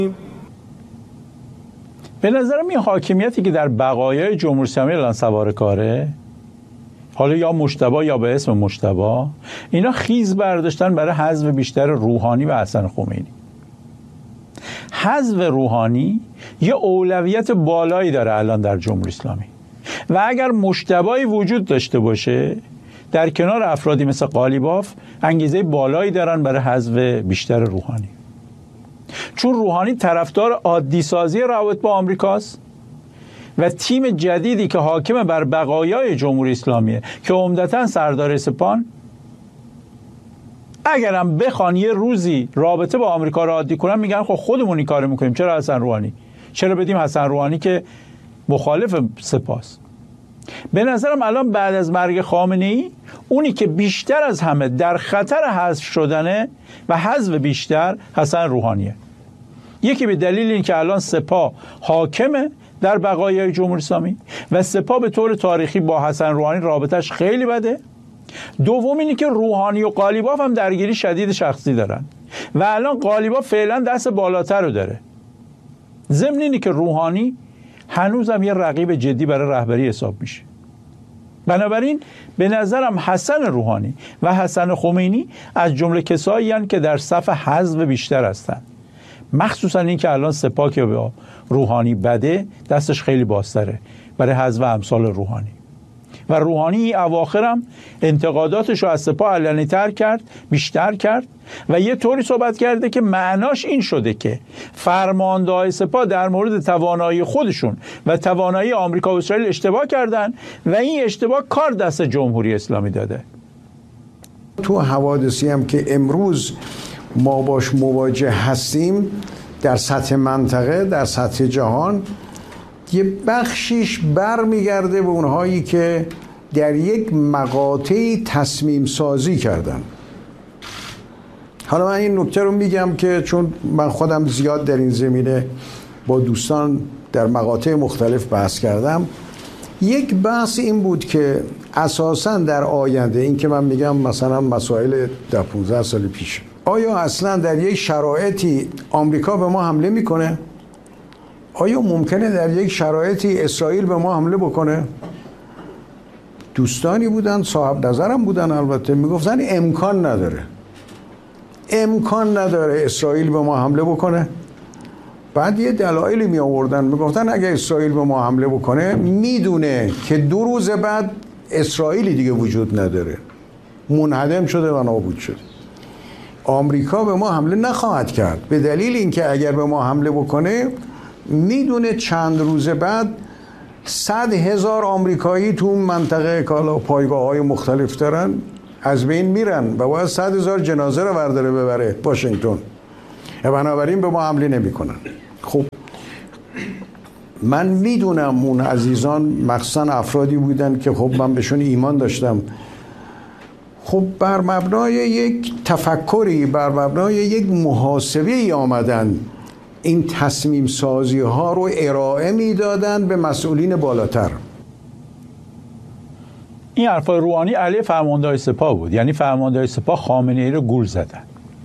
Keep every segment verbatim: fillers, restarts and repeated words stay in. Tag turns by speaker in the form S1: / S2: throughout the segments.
S1: به نظرم این حاکمیتی که در بقایای جمهوری اسلامی الان سوار کاره، حالا یا مجتبی یا به اسم مجتبی، اینا خیز برداشتن برای حذف بیشتر روحانی و حسن خمینی. حذف روحانی یه اولویت بالایی داره الان در جمهوری اسلامی و اگر مجتبی وجود داشته باشه در کنار افرادی مثل قالیباف انگیزه بالایی دارن برای حذف بیشتر روحانی، چون روحانی طرفدار عادی سازی روابط با آمریکاست و تیم جدیدی که حاکم بر بقایای جمهوری اسلامیه که عمدتاً سردار سپان، اگرم بخوان یه روزی رابطه با آمریکا رو عادی کنن میگن خب خودمون این کارو میکنیم، چرا حسن روحانی، چرا بدیم حسن روحانی که مخالف سپاست. به نظرم الان بعد از مرگ خامنه‌ای اونی که بیشتر از همه در خطر حذف شدنه و حذف بیشتر حسن روحانیه. یکی به دلیل این که الان سپاه حاکمه در بقایای جمهوری اسلامی و سپاه به طور تاریخی با حسن روحانی رابطش خیلی بده. دوم اینی که روحانی و قالیباف هم درگیری شدید شخصی دارن و الان قالیباف فعلا دست بالاتر رو داره. ضمن اینی که روحانی هنوزم یه رقیب جدی برای رهبری حساب میشه. بنابراین به نظرم حسن روحانی و حسن خمینی از جمله کسایی هستند که در صف حذف بیشتر هستند، مخصوصا این که الان سپاه که به روحانی بده دستش خیلی بازتره برای حذف امثال روحانی و روحانی اواخرم انتقاداتش رو از سپاه علنی تر کرد، بیشتر کرد و یه طوری صحبت کرده که معناش این شده که فرمانده‌های سپاه در مورد توانایی خودشون و توانایی آمریکا و اسرائیل اشتباه کردن و این اشتباه کار دست جمهوری اسلامی داده.
S2: تو حوادثی هم که امروز ما باش مواجه هستیم در سطح منطقه، در سطح جهان، یه بخشیش برمیگرده به اونهایی که در یک مقاطعی تصمیم سازی کردن. حالا من این نکته رو میگم که چون من خودم زیاد در این زمینه با دوستان در مقاطع مختلف بحث کردم، یک بحث این بود که اساساً در آینده، این که من میگم مثلا مسائل در پانزده سال پیش، آیا اصلا در یک شرایطی آمریکا به ما حمله میکنه؟ آیا ممکنه در یک شرایطی اسرائیل به ما حمله بکنه؟ دوستانی بودن، صاحب نظرم بودن، البته میگفتن امکان نداره، امکان نداره اسرائیل به ما حمله بکنه. بعد یه دلایلی می آوردن، میگفتن اگه اسرائیل به ما حمله بکنه میدونه که دو روز بعد اسرائیلی دیگه وجود نداره، منهدم شده و نابود شده. آمریکا به ما حمله نخواهد کرد به دلیل اینکه اگر به ما حمله بکنه میدونه چند روز بعد صد هزار آمریکایی تو منطقه کالا پایگاه های مختلف دارن از بین میرن و باید صد هزار جنازه رو برداره ببره واشنگتن، بنابراین به ما حمله نمی کنن. خب من میدونم اون عزیزان مخصوصا افرادی بودن که خب من بهشون ایمان داشتم، خب بر مبنای یک تفکری، بر مبنای یک محاسبه ای آمدن این تصمیم سازی ها رو ارائه میدادن به مسئولین بالاتر.
S1: این حرفای روحانی علیه فرمانده‌های سپاه بود، یعنی فرمانده‌های سپاه خامنه‌ای رو گول زدن.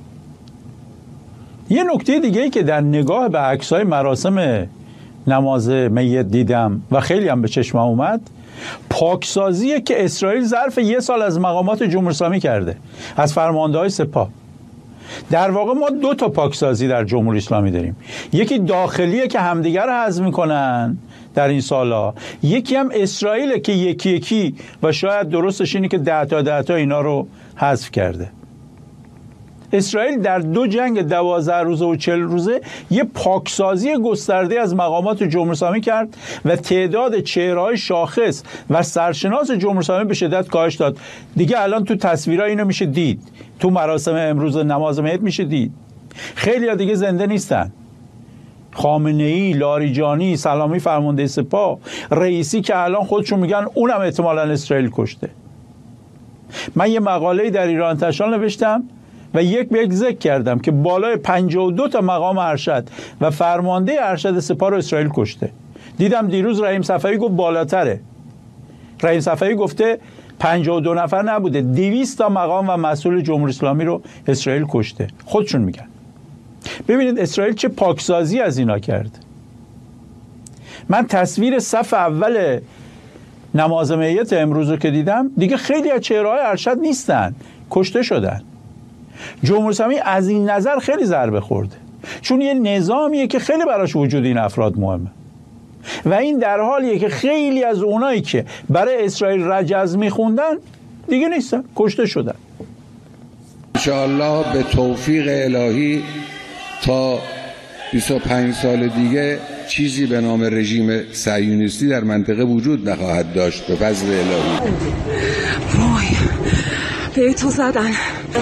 S1: یه نکته دیگه ای که در نگاه به عکس‌های مراسم نماز میت دیدم و خیلی هم به چشمم اومد، پاکسازیه که اسرائیل ظرف یه سال از مقامات جمهوری اسلامی کرده، از فرمانده‌های سپاه. در واقع ما دو تا پاکسازی در جمهوری اسلامی داریم، یکی داخلیه که همدیگر رو حذف میکنن در این سالا، یکی هم اسرائیل که یکی یکی و شاید درستش اینه که ده تا ده تا اینا رو حذف کرده. اسرائیل در دو جنگ دوازده روزه و چهل روزه یه پاکسازی گسترده از مقامات جمهوری اسلامی کرد و تعداد چهره‌های شاخص و سرشناس جمهوری اسلامی به شدت کاهش داد. دیگه الان تو تصویرها اینو میشه دید، تو مراسم امروز نماز میت میشه دید. خیلی ها دیگه زنده نیستن. خامنه‌ای، لاریجانی، سلامی فرمانده سپاه، رئیسی که الان خودشون میگن اونم احتمالاً اسرائیل کشته. من یه مقاله‌ای در ایران انتشار نوشتم و یک به یک ذکر کردم که بالای پنجاه و دو تا مقام ارشد و فرمانده ارشد سپاه رو اسرائیل کشته. دیدم دیروز رحیم صفوی گفت بالاتره. رحیم صفوی گفته پنجاه و دو نفر نبوده، دویست تا مقام و مسئول جمهوری اسلامی رو اسرائیل کشته. خودشون میگن. ببینید اسرائیل چه پاکسازی از اینا کرد. من تصویر صف اول نماز میت امروز رو که دیدم، دیگه خیلی از چهره‌های ارشد نیستن، کشته شدن. جمهوری اسلامی از این نظر خیلی ضربه خورده، چون یه نظامیه که خیلی براش وجود این افراد مهمه و این در حالیه که خیلی از اونایی که برای اسرائیل رجز میخوندن دیگه نیستن، کشته شدن.
S3: انشاءالله به توفیق الهی تا بیست و پنج سال دیگه چیزی به نام رژیم صهیونیستی در منطقه وجود نخواهد داشت به فضل الهی.
S4: وای به تو زدن.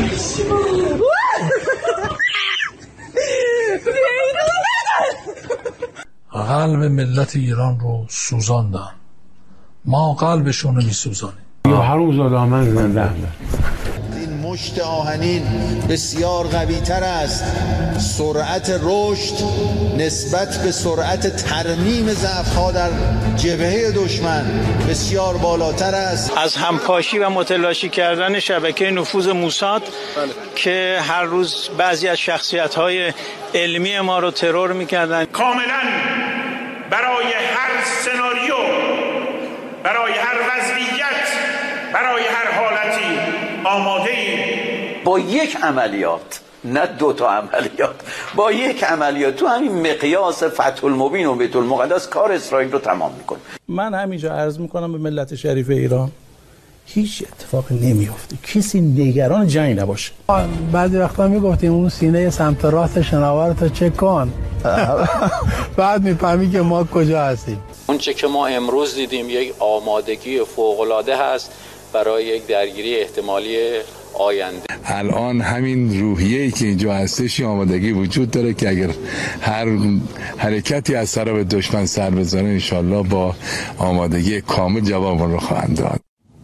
S5: قلب ملت ایران رو سوزاندن، ما قلبشون رو میسوزانیم.
S6: یا حروم زاده من زنده.
S7: این مشت آهنین بسیار قوی تر است، سرعت رشد نسبت به سرعت ترمیم ضعف‌ها در جبهه دشمن بسیار بالاتر است.
S8: از همپاشی و متلاشی کردن شبکه نفوذ موساد که هر روز بعضی از شخصیت‌های علمی ما رو ترور می‌کردن،
S9: کاملاً برای هر سناریو، برای هر وضعیت، برای هر حالتی آماده ایم.
S10: با یک عملیات، نه دو تا عملیات، با یک عملیات تو همین مقیاس فتح المبین و بیت المقدس کار اسرائیل رو تمام میکنه.
S11: من همینجا عرض میکنم به ملت شریف ایران هیچ اتفاقی نمیافته، کسی نگران جنگ نباشه.
S12: بعضی وقتا میگفتیم اون سینه سمت راست شناور تو چک کن، بعد میفهمی که ما کجا هستیم.
S13: اون چه که ما امروز دیدیم یک آمادگی فوق‌العاده هست برای یک درگیری احتمالی آینده.
S3: الان همین روحیه‌ای که اینجا هستش آمادگی وجود داره که اگر هر حرکتی از طرف دشمن سر بزنه انشالله با آمادگی کامل جواب رو خواهند داد.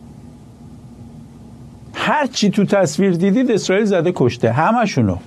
S1: هر چی تو تصویر دیدید اسرائیل زده کشته، همشونو.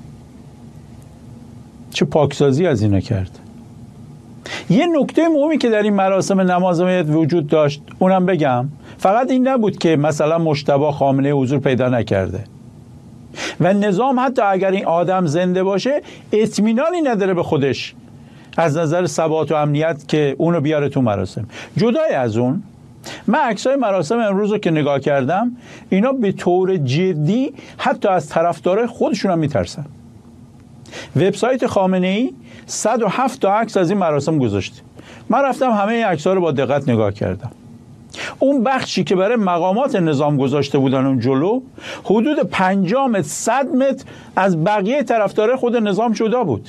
S1: چه پاکسازی از اینا کرد. یه نکته مهمی که در این مراسم نماز میت وجود داشت اونم بگم، فقط این نبود که مثلا مجتبی خامنه‌ای حضور پیدا نکرده و نظام حتی اگر این آدم زنده باشه اطمینانی نداره به خودش از نظر ثبات و امنیت که اونو بیاره تو مراسم. جدای از اون، من عکسای مراسم امروز رو که نگاه کردم، اینا به طور جدی حتی از طرفدارای خودشون هم میترسن. وبسایت خامنه‌ای صد و هفت تا عکس از این مراسم گذاشته. من رفتم همه این عکس‌ها رو با دقت نگاه کردم. اون بخشی که برای مقامات نظام گذاشته بودن اون جلو، حدود پنجاه متر صد متر از بقیه طرفدارای خود نظام جدا بود.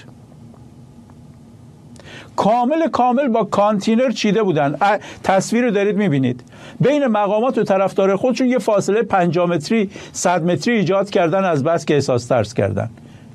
S1: کامل کامل با کانتینر چیده بودن. تصویر رو دارید میبینید. بین مقامات و طرفدار خودشون یه فاصله پنجاه متری صد متری ایجاد کردن از بس که احساس ترس کردن.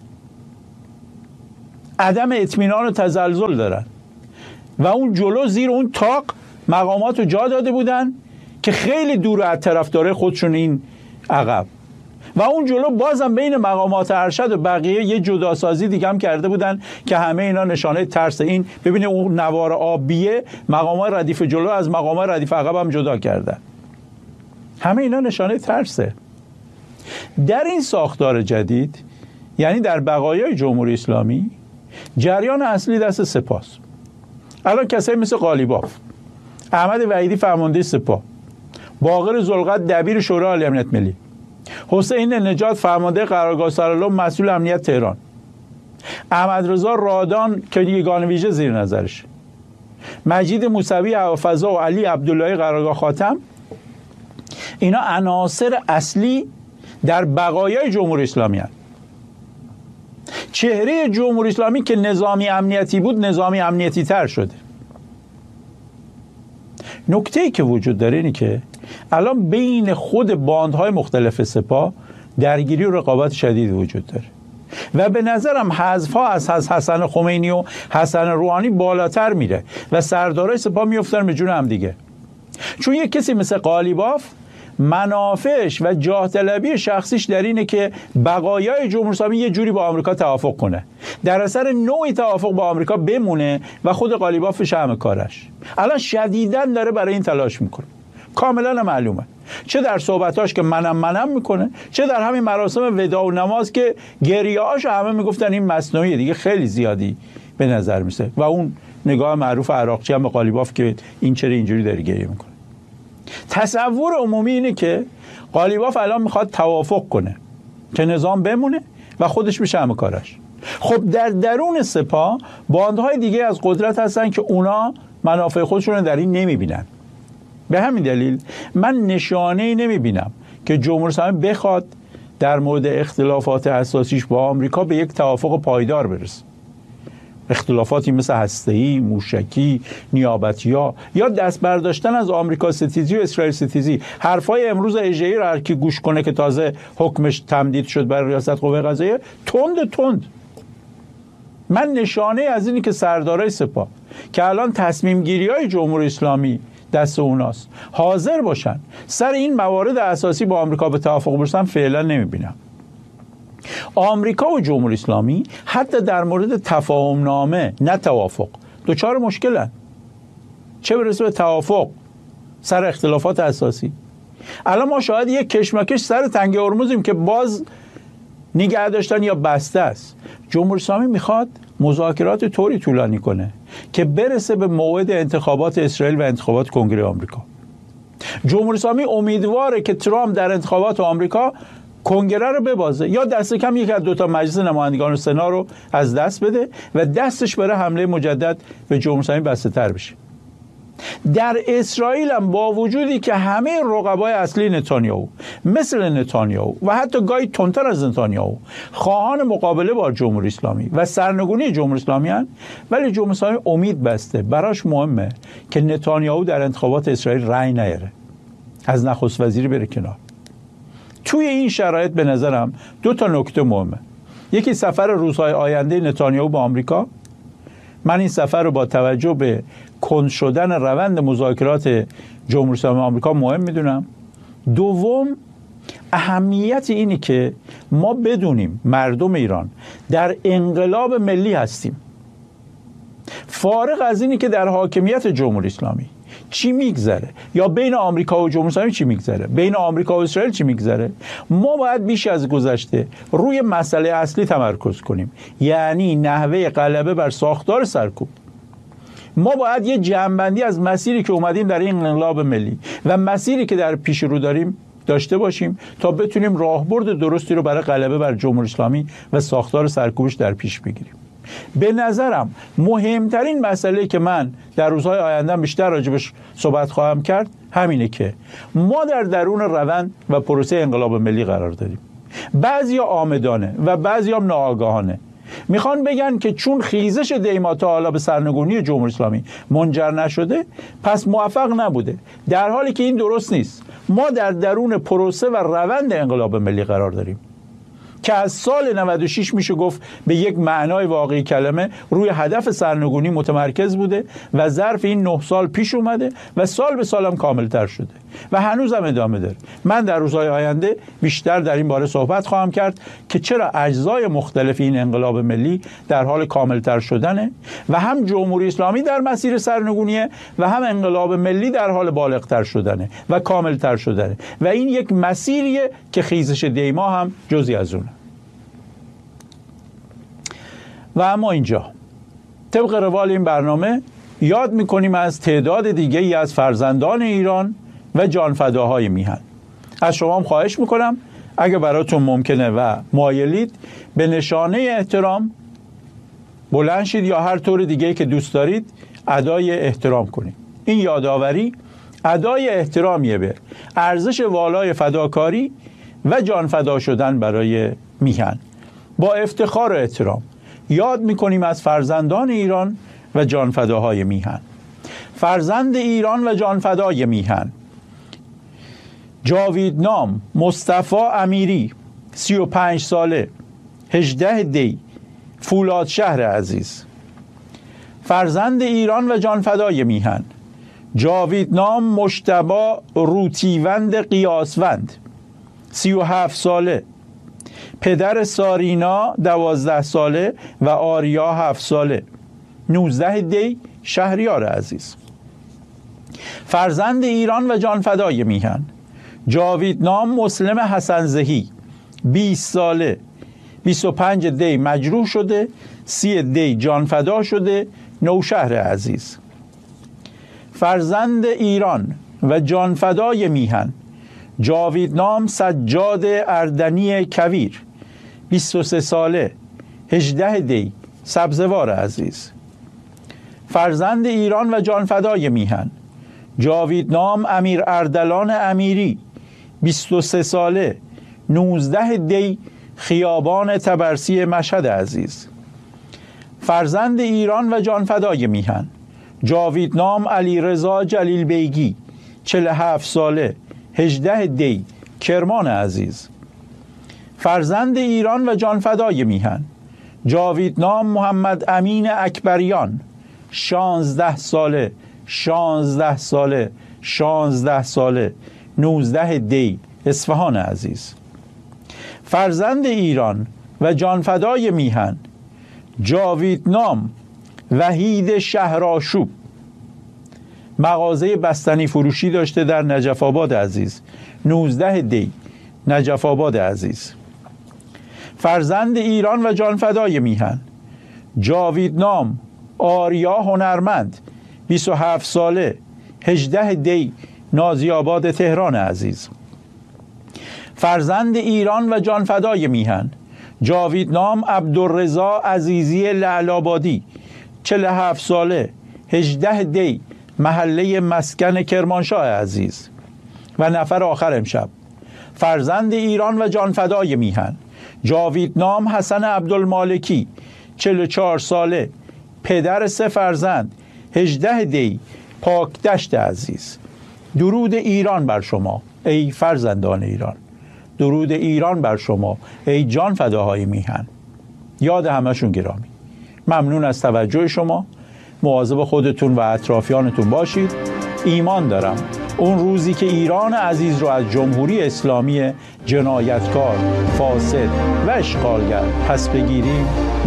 S1: عدم اطمینان و تزلزل دارن و اون جلو زیر اون تاق مقامات رو جا داده بودن که خیلی دور از طرفدار خودشون این عقب و اون جلو بازم بین مقامات ارشد و بقیه یه جداسازی دیگه هم کرده بودن که همه اینا نشانه ترس. این ببینید اون نوار آبیه مقامات ردیف جلو از مقامات ردیف عقب هم جدا کردن. همه اینا نشانه ترسه. در این ساختار جدید، یعنی در بقایای جمهوری اسلامی، جریان اصلی دست سپاست. الان کسایی مثل قالیباف، احمد وحیدی فرمانده سپاه، باقر ذوالقدر دبیر شورای عالی امنیت ملی، حسین نجات فرمانده قرارگاه سرالم مسئول امنیت تهران، احمد رضا رادان که یگان ویژه زیر نظرش، مجید موسوی هوافضا و علی عبداللهی قرارگاه خاتم، اینا عناصر اصلی در بقایای جمهوری اسلامی هستند. چهره جمهوری اسلامی که نظامی امنیتی بود نظامی امنیتی تر شده. نکته‌ای که وجود داره اینه که الان بین خود باندهای مختلف سپاه درگیری و رقابت شدید وجود داره و به نظرم حذف‌ها از حسن خمینی و حسن روحانی بالاتر میره و سردارای سپاه میافتن به جون هم دیگه. چون یک کسی مثل قالیباف منافعش و جاه طلبی شخصیش در اینه که بقایای جمهوری اسلامی یه جوری با آمریکا توافق کنه، در اثر نوعی توافق با آمریکا بمونه و خود قالیباف شمع کارش. الان شدیداً داره برای این تلاش میکنه، کاملا معلومه. چه در صحبتاش که منم منم میکنه، چه در همین مراسم وداع و نماز که گریه‌هاش همه میگفتن این مصنوعیه دیگه، خیلی زیادی به نظر میسه. و اون نگاه معروف عراقچی هم به قالیباف که این چرا اینجوری داره گریه میکنه. تصور عمومی اینه که قالیباف الان میخواد توافق کنه که نظام بمونه و خودش بشه همه کارش. خب در درون سپاه باندهای دیگه از قدرت هستن که اونا منافع خودشون رو در این نمیبینن. به همین دلیل من نشانه‌ای نمیبینم که جمهوری اسلامی بخواد در مورد اختلافات اساسیش با آمریکا به یک توافق پایدار برسه. اختلافاتی مثل هسته‌ای، موشکی، نیابتی‌ها یا دست برداشتن از آمریکا ستیزی و اسرائیل ستیزی، حرفای امروز اژه‌ای رو هر کی گوش کنه که تازه حکمش تمدید شد برای ریاست قوه قضاییه، تند تند. من نشانه از اینی که سردارای سپاه که الان تصمیم گیری های جمهوری اسلامی دست اوناست حاضر باشن سر این موارد اساسی با آمریکا به توافق برسن فعلا نمیبینم. آمریکا و جمهوری اسلامی حتی در مورد تفاهم نامه نه توافق دوچار مشکلن، چه برسه به توافق سر اختلافات اساسی. الان ما شاید یک کشمکش سر تنگ هرمزیم که باز نگه داشتن یا بسته است. جمهوری اسلامی میخواد مذاکرات طوری طولانی کنه که برسه به موعد انتخابات اسرائیل و انتخابات کنگره آمریکا. جمهوری اسلامی امیدواره که ترامپ در انتخابات آمریکا کنگره رو ببازه یا دست کم یک از دو تا مجلس نمایندگان و سنا رو از دست بده و دستش برای حمله مجدد به جمهوری اسلامی بسته تر بشه. در اسرائیل هم با وجودی که همه رقبای اصلی نتانیاهو مثل نتانیاهو و حتی گاهی تندتر از نتانیاهو خواهان مقابله با جمهوری اسلامی و سرنگونی جمهوری اسلامی هستند، ولی جمهوری اسلامی امید بسته، براش مهمه که نتانیاهو در انتخابات اسرائیل رأی نیاره، از نخست وزیری بره کنار. توی این شرایط به نظرم دو تا نکته مهمه. یکی سفر روزهای آینده نتانیاهو به آمریکا. من این سفر رو با توجه به کند شدن روند مذاکرات جمهوری اسلامی آمریکا مهم میدونم. دوم، اهمیت اینی که ما بدونیم مردم ایران در انقلاب ملی هستیم، فارغ از اینی که در حاکمیت جمهوری اسلامی چی میگذره یا بین آمریکا و جمهوری اسلامی چی میگذره، بین آمریکا و اسرائیل چی میگذره، ما باید بیش از گذشته روی مسئله اصلی تمرکز کنیم، یعنی نحوه غلبه بر ساختار سرکوب. ما باید یه جمع‌بندی از مسیری که اومدیم در این انقلاب ملی و مسیری که در پیش رو داریم داشته باشیم تا بتونیم راهبرد درستی رو برای غلبه بر جمهوری اسلامی و ساختار سرکوبش در پیش بگیریم. به نظرم مهمترین مسئله که من در روزهای آینده بیشتر راجبش صحبت خواهم کرد همینه که ما در درون روند و پروسه انقلاب ملی قرار داریم. بعضیا آمدانه و بعضیا ناآگاهانه میخوان بگن که چون خیزش دیما تا حالا به سرنگونی جمهوری اسلامی منجر نشده پس موفق نبوده، در حالی که این درست نیست. ما در درون پروسه و روند انقلاب ملی قرار داریم که از سال نود و شش میشه گفت به یک معنای واقعی کلمه روی هدف سرنگونی متمرکز بوده و ظرف این نه سال پیش اومده و سال به سالم کاملتر شده و هنوز هم ادامه داره. من در روزهای آینده بیشتر در این باره صحبت خواهم کرد که چرا اجزای مختلف این انقلاب ملی در حال کاملتر شدنه و هم جمهوری اسلامی در مسیر سرنگونیه و هم انقلاب ملی در حال بالغتر شدنه و کاملتر شدنه و این یک مسیریه که خیزش دیما هم جزئی از اونه. و اما اینجا طبق روال این برنامه یاد میکنیم از تعداد دیگه ای از فرزندان ایران و جانفداهای میهن. از شما هم خواهش میکنم اگه براتون ممکنه و مایلید به نشانه احترام بلند شید یا هر طور دیگه که دوست دارید ادای احترام کنید. این یادآوری ادای احترامیه به ارزش والای فداکاری و جانفدا شدن برای میهن. با افتخار و احترام یاد میکنیم از فرزندان ایران و جانفداهای میهن. فرزند ایران و جانفدای میهن: جاویدنام مصطفی امیری، سی و پنج ساله، هجده دی، فولاد شهر عزیز. فرزند ایران و جانفدای میهن: جاویدنام مجتبی روتیوند قیاسوند، سی و هفت ساله، پدر سارینا دوازده ساله و آریا هفت ساله، نوزده دی، شهریار عزیز. فرزند ایران و جانفدای میهن: جاویدنام مسلم حسنزهی بیست ساله، بیست و پنج دی مجروح شده، سی دی جان فدا شده، نوشهر عزیز. فرزند ایران و جان فدای میهن جاویدنام سجاد اردنی کویر بیست و سه ساله، هجده دی سبزوار عزیز. فرزند ایران و جان فدای میهن جاویدنام امیر اردلان امیری بیست و سه ساله، نوزده دی خیابان تبرسی مشهد عزیز. فرزند ایران و جان فدای میهن جاویدنام علیرضا جلیل بیگی چهل و هفت ساله، هجده دی کرمان عزیز. فرزند ایران و جان فدای میهن جاویدنام محمد امین اکبریان شانزده ساله، شانزده ساله، شانزده ساله، نوزده دی اصفهان عزیز. فرزند ایران و جان فدای میهن جاویدنام وحید شهرآشوب مغازه بستنی فروشی داشته در نجف آباد عزیز، نوزده دی نجف آباد عزیز. فرزند ایران و جان فدای میهن جاویدنام آریا هنرمند بیست و هفت ساله، هجده دی نازی آباد تهران عزیز. فرزند ایران و جان فدای میهن جاویدنام عبدالرضا عزیزی لعل‌آبادی چهل و هفت ساله، هجده دی محله مسکن کرمانشاه عزیز. و نفر آخر امشب فرزند ایران و جان فدای میهن جاویدنام حسن عبدالمالکی چهل و چهار ساله، پدر سه فرزند، هجده دی پاکدشت عزیز. درود ایران بر شما ای فرزندان ایران، درود ایران بر شما ای جان فداهای میهن. یاد همشون گرامی. ممنون از توجه شما. مواظب خودتون و اطرافیانتون باشید. ایمان دارم اون روزی که ایران عزیز رو از جمهوری اسلامی جنایتکار، فاسد و اشغالگر پس بگیریم